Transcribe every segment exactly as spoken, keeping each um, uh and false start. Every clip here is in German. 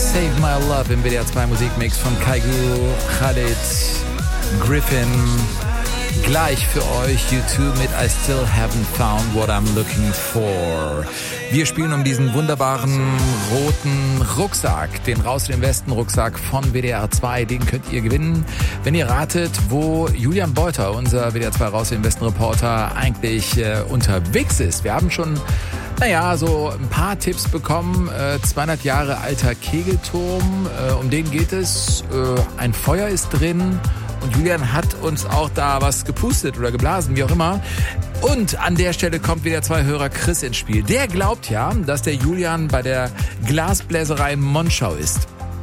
Save My Love im W D R zwei Musikmix von Kaigo, Khalid, Griffin. Gleich für euch U zwei mit I Still Haven't Found What I'm Looking For. Wir spielen um diesen wunderbaren roten Rucksack, den Raus in den Westen Rucksack von W D R zwei. Den könnt ihr gewinnen, wenn ihr ratet, wo Julian Beuter, unser W D R zwei Raus in den Westen Reporter, eigentlich äh, unterwegs ist. Wir haben schon, naja, so ein paar Tipps bekommen. Äh, zweihundert Jahre alter Kegelturm, äh, um den geht es. Äh, ein Feuer ist drin. Und Julian hat uns auch da was gepustet oder geblasen, wie auch immer. Und an der Stelle kommt wieder zwei Hörer Chris ins Spiel. Der glaubt ja, dass der Julian bei der Glasbläserei Monschau ist.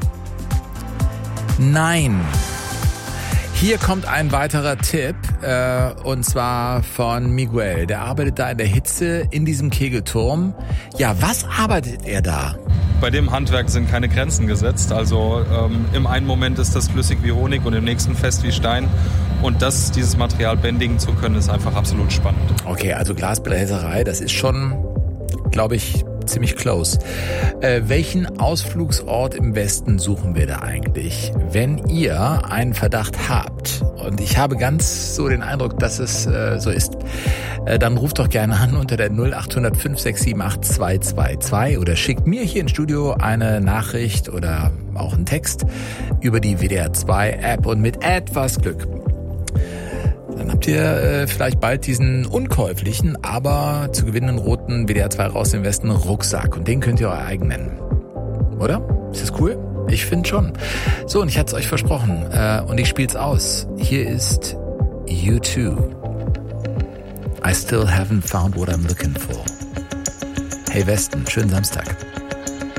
Nein. Hier kommt ein weiterer Tipp, äh, und zwar von Miguel. Der arbeitet da in der Hitze in diesem Kegelturm. Ja, was arbeitet er da? Bei dem Handwerk sind keine Grenzen gesetzt. Also ähm, im einen Moment ist das flüssig wie Honig und im nächsten fest wie Stein. Und das, dieses Material bändigen zu können, ist einfach absolut spannend. Okay, also Glasbläserei, das ist schon, glaube ich, ziemlich close. Äh, welchen Ausflugsort im Westen suchen wir da eigentlich? Wenn ihr einen Verdacht habt, und ich habe ganz so den Eindruck, dass es äh, so ist, äh, dann ruft doch gerne an unter der null acht null null fünf sechs sieben acht zwei zwei zwei oder schickt mir hier ins Studio eine Nachricht oder auch einen Text über die W D R zwei App und mit etwas Glück dann habt ihr äh, vielleicht bald diesen unkäuflichen, aber zu gewinnenden roten W D R zwei Raus im Westen Rucksack. Und den könnt ihr euer eigen nennen. Oder? Ist das cool? Ich finde schon. So, und ich hatte es euch versprochen. Äh, und ich spiel's aus. Hier ist U zwei. I still haven't found what I'm looking for. Hey Westen, schönen Samstag.